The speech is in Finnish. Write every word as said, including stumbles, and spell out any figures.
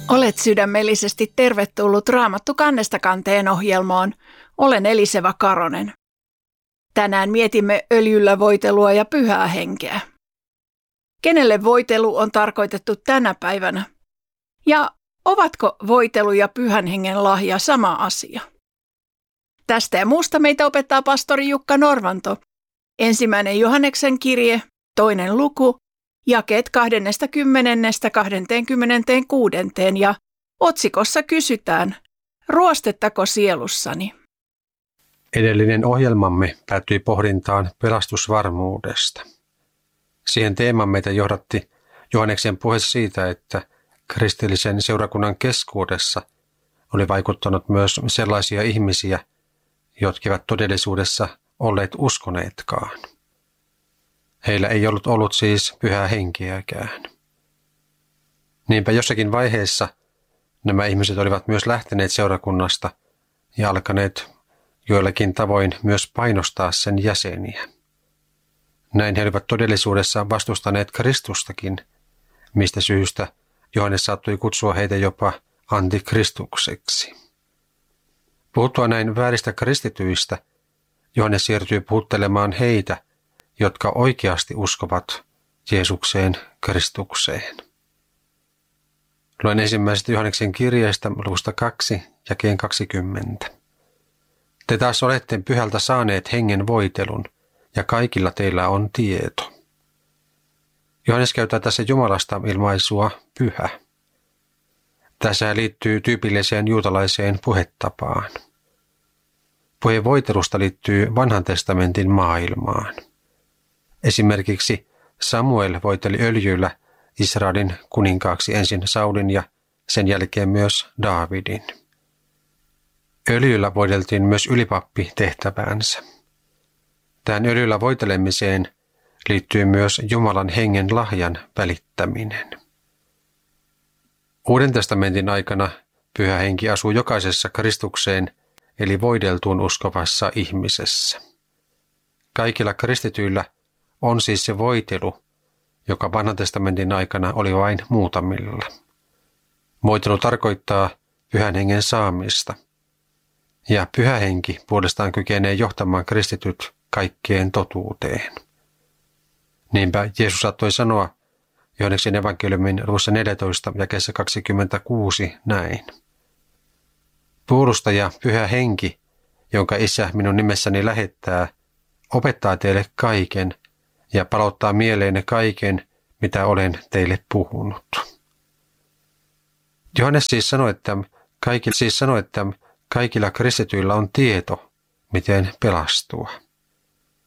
Olet sydämellisesti tervetullut Raamattu kannesta kanteen ohjelmaan. Olen Eliseva Karonen. Tänään mietimme öljyllä voitelua ja pyhää henkeä. Kenelle voitelu on tarkoitettu tänä päivänä? Ja ovatko voitelu ja pyhän hengen lahja sama asia? Tästä ja muusta meitä opettaa pastori Jukka Norvanto. Ensimmäinen Johanneksen kirje, toinen luku, jakeet kaksikymmentä kaksikymmentäkuusi ja otsikossa kysytään, ruostettako sielussani? Edellinen ohjelmamme päättyi pohdintaan pelastusvarmuudesta. Siihen teemaan meitä johdatti Johanneksen puhe siitä, että kristillisen seurakunnan keskuudessa oli vaikuttanut myös sellaisia ihmisiä, jotka eivät todellisuudessa olleet uskoneetkaan. Heillä ei ollut ollut siis pyhää henkeäkään. Niinpä jossakin vaiheessa nämä ihmiset olivat myös lähteneet seurakunnasta ja alkaneet joillakin tavoin myös painostaa sen jäseniä. Näin he olivat todellisuudessa vastustaneet Kristustakin, mistä syystä Johannes saattoi kutsua heitä jopa antikristukseksi. Puhuttua näin vääristä kristityistä, Johannes siirtyy puhuttelemaan heitä, jotka oikeasti uskovat Jeesukseen, Kristukseen. Luen ensimmäisestä Johanneksen kirjeestä luvusta kaksi, jakeen kaksikymmentä. Te taas olette pyhältä saaneet hengen voitelun, ja kaikilla teillä on tieto. Johannes käyttää tässä Jumalasta ilmaisua pyhä. Tässä liittyy tyypilliseen juutalaiseen puhetapaan. Puhe voitelusta liittyy vanhan testamentin maailmaan. Esimerkiksi Samuel voiteli öljyllä Israelin kuninkaaksi ensin Saulin ja sen jälkeen myös Daavidin. Öljyllä voideltiin myös ylipappi tehtäväänsä. Tähän öljyllä voitelemiseen liittyy myös Jumalan hengen lahjan välittäminen. Uuden testamentin aikana pyhä henki asuu jokaisessa Kristukseen eli voideltuun uskovassa ihmisessä. Kaikilla kristityillä on siis se voitelu, joka vanhan testamentin aikana oli vain muutamilla. Voitelu tarkoittaa pyhän hengen saamista, ja pyhä henki puolestaan kykenee johtamaan kristityt kaikkeen totuuteen. Niinpä Jeesus saattoi sanoa Johanneksen evankeliumin luvussa neljätoista jakeessa kaksikymmentäkuusi näin. Puolustaja pyhä henki, jonka Isä minun nimessäni lähettää, opettaa teille kaiken ja palauttaa mieleenne kaiken, mitä olen teille puhunut. Johannes siis sanoi, että kaikilla, siis sanoi, että kaikilla kristityillä on tieto, miten pelastua.